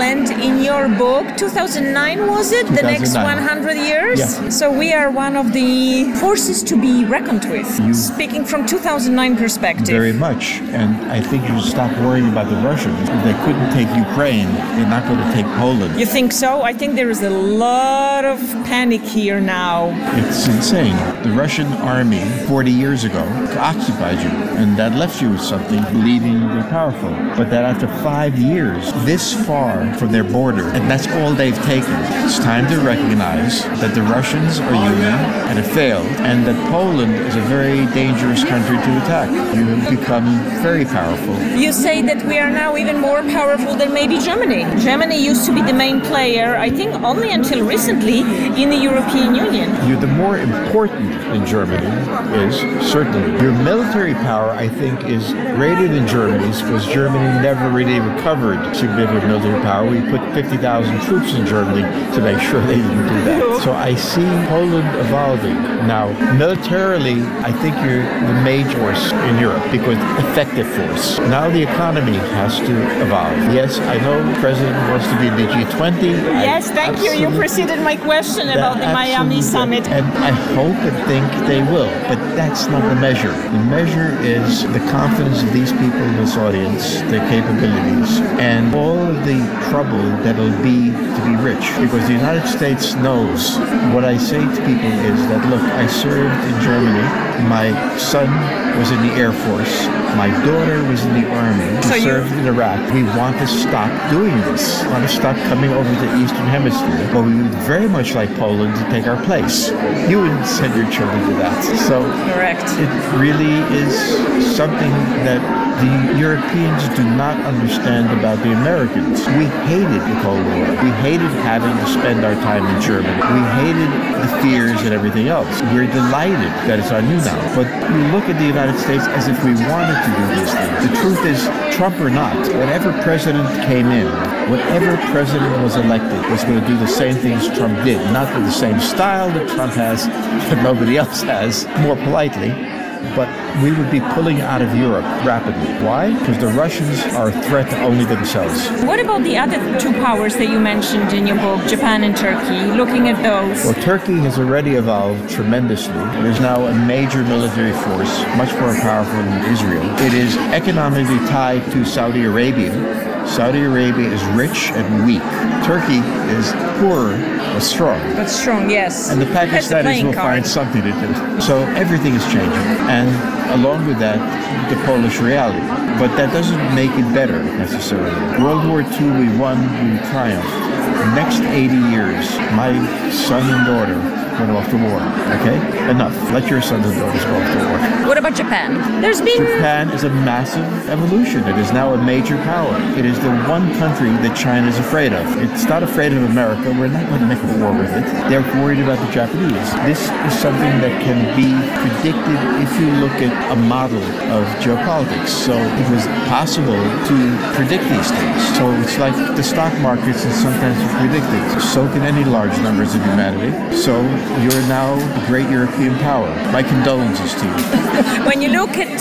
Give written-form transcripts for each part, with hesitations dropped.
Poland in your book, 2009 was it? 2009. The next 100 years? Yeah. So we are one of the forces to be reckoned with, speaking from 2009 perspective. Very much. And I think you should stop worrying about the Russians. If they couldn't take Ukraine, they're not going to take Poland. You think so? I think there is a lot of panic here now. It's insane. The Russian army 40 years ago occupied you, and that left you with something, believing they're powerful. But that after 5 years, this far from their border, and that's all they've taken, it's time to recognize that the Russians are human and have failed, and that Poland is a very dangerous country to attack. You have become very powerful. You say that we are now even more powerful than maybe Germany. Germany used to be the main player, I think only until recently, in the European Union. You're the more important in Germany is certainly. Your military power, I think, is greater than Germany's because Germany never really recovered significant military power. We put 50,000 troops in Germany to make sure they didn't do that. So I see Poland evolving. Now, militarily, I think you're the major force in Europe because effective force. Now the economy has to evolve. Yes, I know the president wants to be in the G20. Yes, thank you. You preceded my question about the Miami summit. And I hope and think they will, but that's not the measure. The measure is the confidence of these people in this audience, their capabilities, and all of the trouble that'll be to be rich. Because the United States knows. What I say to people is that, look, I served in Germany. My son was in the Air Force. My daughter was in the Army. She served in Iraq. We want to stop doing this. We want to stop coming over to the Eastern Hemisphere. But we would very much like Poland to take our place. You wouldn't send your children to that. So correct. It really is something that the Europeans do not understand about the Americans. We hated the Cold War. We hated having to spend our time in Germany. We hated the fears and everything else. We're delighted that it's our new now. But we look at the United States as if we wanted to do these things. The truth is, Trump or not, whatever president came in, whatever president was elected was going to do the same things Trump did. Not with the same style that Trump has, that nobody else has, more politely. But we would be pulling out of Europe rapidly. Why? Because the Russians are a threat to only themselves. What about the other two powers that you mentioned in your book, Japan and Turkey? Looking at those. Well, Turkey has already evolved tremendously. There's now a major military force, much more powerful than Israel. It is economically tied to Saudi Arabia. Saudi Arabia is rich and weak. Turkey is poor but strong. But strong, yes. And the Pakistanis will find something to do. So everything is changing. And along with that, the Polish reality. But that doesn't make it better, necessarily. World War II, we won, we triumphed. The next 80 years, my son and daughter went off to war. Okay? Enough. Let your sons and daughters go off to war. What about Japan? Japan is a massive evolution. It is now a major power. It is the one country that China is afraid of. It's not afraid of America. We're not going to make a war with it. They're worried about the Japanese. This is something that can be predicted if you look at a model of geopolitics. So it was possible to predict these things. So it's like the stock markets is sometimes predicted. So can any large numbers of humanity. So you're now a great European power. My condolences to you. When you look at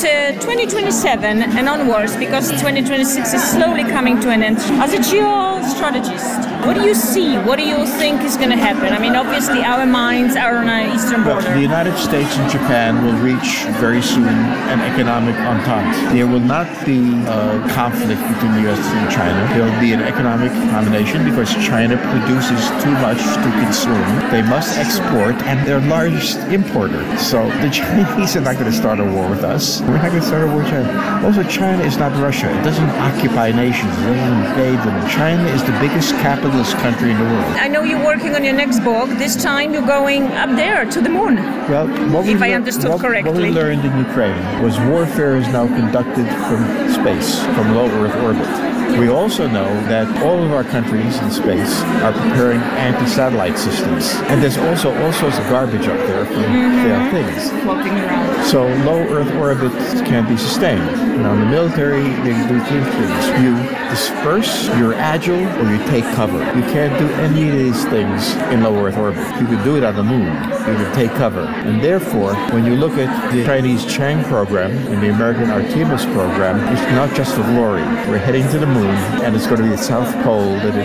2027 and onwards, because 2026 is slowly coming to an end, as a geostrategist, what do you see? What do you think is going to happen? I mean, obviously our minds are on our eastern border. Well, the United States and Japan will reach very soon an economic entente. There will not be a conflict between the U.S. and China. There will be an economic combination because China produces too much to consume. They must export, and they're the largest importer. So the Chinese are not going to start a war with us. We're not going to start a war with China. Also, China is not Russia. It doesn't occupy nations. It doesn't invade them. China is the biggest capitalist country in the world. I know you're working on your next book. This time you're going up there to the moon. Well, if I understood correctly. What we learned in Ukraine was warfare is now conducted from space, from low Earth orbit. We also know that all of our countries in space are preparing anti-satellite systems. And there's also all sorts of garbage up there from failed things. Floating around. So low Earth orbit can't be sustained. Now in the military, they do two things. You disperse, you're agile, or you take cover. You can't do any of these things in low Earth orbit. You can do it on the moon. You can take cover. And therefore, when you look at the Chinese Chang program and the American Artemis program, it's not just for glory. We're heading to the moon, and it's going to be the South Pole that